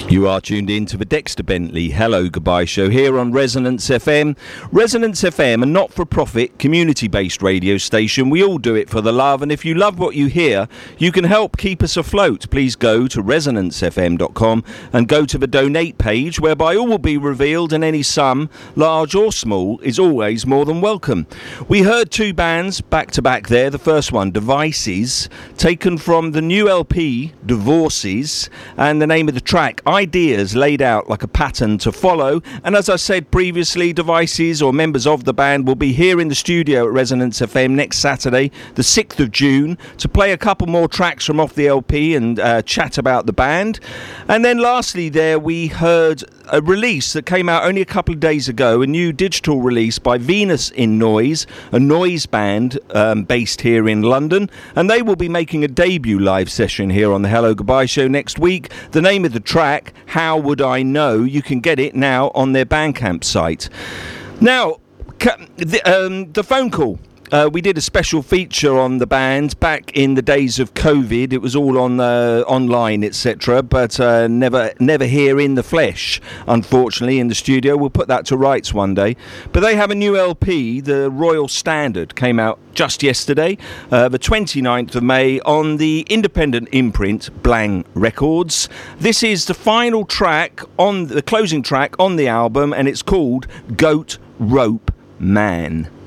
You are tuned in to the Dexter Bentley Hello Goodbye show here on Resonance FM. Resonance FM, a not-for-profit, community-based radio station. We all do it for the love, and if you love what you hear, you can help keep us afloat. Please go to resonancefm.com and go to the donate page, whereby all will be revealed, and any sum, large or small, is always more than welcome. We heard two bands back-to-back there. The first one, Devices, taken from the new LP, Divorces, and the name of the track, Ideas, laid out like a pattern to follow. And as I said previously, Devices, or members of the band, will be here in the studio at Resonance FM next Saturday, the 6th of June, to play a couple more tracks from off the LP and chat about the band. And then lastly there, we heard a release that came out only a couple of days ago, a new digital release by Venus in Noise, a noise band based here in London, and they will be making a debut live session here on the Hello Goodbye show next week. The name of the track, How Would I Know? You can get it now on their Bandcamp site. Now, the phone call. We did a special feature on the band back in the days of COVID. It was all on online, etc., but never here in the flesh, unfortunately, in the studio. We'll put that to rights one day. But they have a new LP, the Royal Standard, came out just yesterday, the 29th of May, on the independent imprint Blang Records. This is the final track, the closing track on the album, and it's called Goat Rope Man.